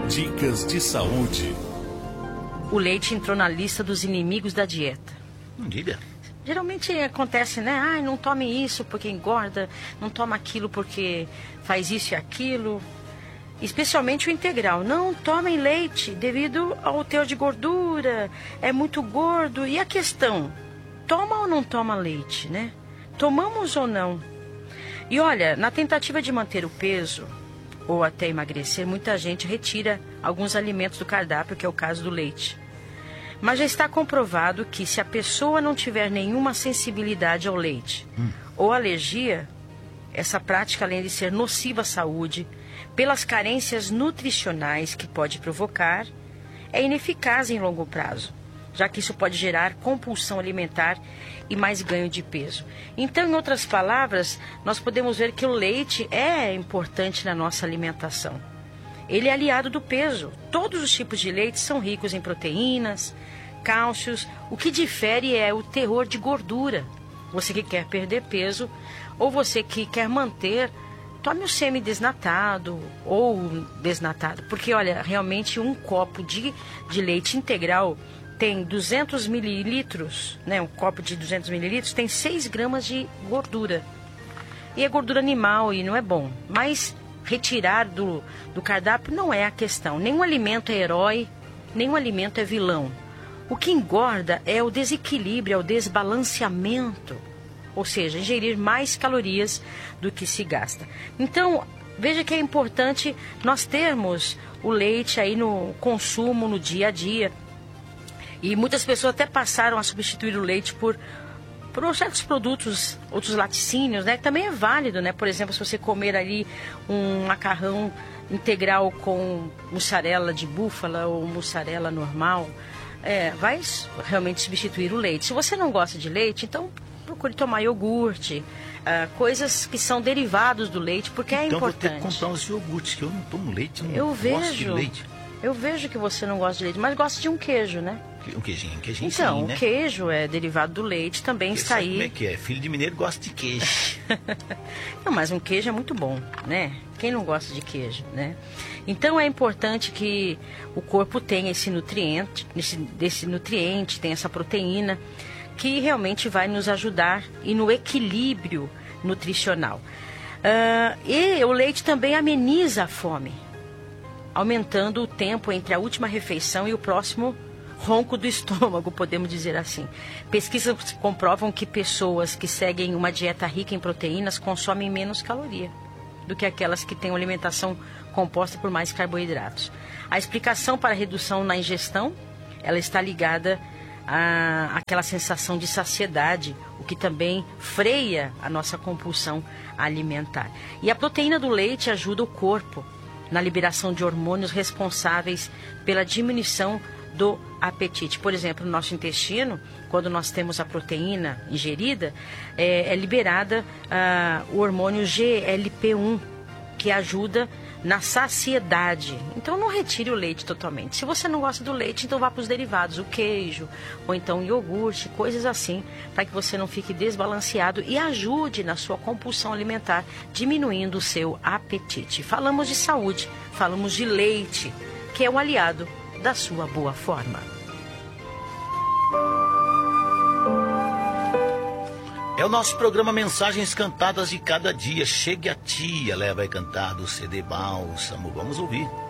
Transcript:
Dicas de saúde. O leite entrou na lista dos inimigos da dieta. Não diga. Geralmente acontece, né? Ai, não tome isso porque engorda, não toma aquilo porque faz isso e aquilo. Especialmente o integral. Não tomem leite devido ao teor de gordura, é muito gordo. E a questão, toma ou não toma leite, né? Tomamos ou não? E olha, na tentativa de manter o peso ou até emagrecer, muita gente retira alguns alimentos do cardápio, que é o caso do leite. Mas já está comprovado que se a pessoa não tiver nenhuma sensibilidade ao leite ou alergia, essa prática, além de ser nociva à saúde, pelas carências nutricionais que pode provocar, é ineficaz em longo prazo, já que isso pode gerar compulsão alimentar e mais ganho de peso. Então, em outras palavras, nós podemos ver que o leite é importante na nossa alimentação. Ele é aliado do peso. Todos os tipos de leite são ricos em proteínas, cálcios. O que difere é o teor de gordura. Você que quer perder peso ou você que quer manter, tome o semi-desnatado ou desnatado. Porque, olha, realmente um copo de leite integral tem 200 mililitros, né? Um copo de 200 mililitros tem 6 gramas de gordura. E é gordura animal e não é bom. Mas retirar do cardápio não é a questão. Nenhum alimento é herói, nenhum alimento é vilão. O que engorda é o desequilíbrio, é o desbalanceamento. Ou seja, ingerir mais calorias do que se gasta. Então, veja que é importante nós termos o leite aí no consumo, no dia a dia. E muitas pessoas até passaram a substituir o leite por certos produtos, outros laticínios, né? Também é válido, né? Por exemplo, se você comer ali um macarrão integral com mussarela de búfala ou mussarela normal, vai realmente substituir o leite. Se você não gosta de leite, então procure tomar iogurte, coisas que são derivados do leite, porque é importante. Então vou ter que comprar uns iogurtes, que eu não tomo leite, não gosto de leite. Eu vejo que você não gosta de leite, mas gosta de um queijo, né? Um queijinho então, sim, né? O queijo é derivado do leite, também está aí. Como é que é? Filho de mineiro gosta de queijo. Não, mas um queijo é muito bom, né? Quem não gosta de queijo, né? Então é importante que o corpo tenha esse nutriente, tenha essa proteína, que realmente vai nos ajudar e no equilíbrio nutricional. E o leite também ameniza a fome, aumentando o tempo entre a última refeição e o próximo ronco do estômago, podemos dizer assim. Pesquisas comprovam que pessoas que seguem uma dieta rica em proteínas consomem menos caloria do que aquelas que têm uma alimentação composta por mais carboidratos. A explicação para a redução na ingestão, ela está ligada àquela sensação de saciedade, o que também freia a nossa compulsão alimentar. E a proteína do leite ajuda o corpo na liberação de hormônios responsáveis pela diminuição do apetite. Por exemplo, no nosso intestino, quando nós temos a proteína ingerida, é liberada o hormônio GLP-1, que ajuda na saciedade. Então não retire o leite totalmente. Se você não gosta do leite, então vá para os derivados, o queijo, ou então iogurte, coisas assim, para que você não fique desbalanceado e ajude na sua compulsão alimentar, diminuindo o seu apetite. Falamos de saúde, falamos de leite, que é um aliado da sua boa forma. É o nosso programa Mensagens Cantadas de Cada Dia. Chegue a Tia, leva aí cantar do CD Bálsamo. Vamos ouvir.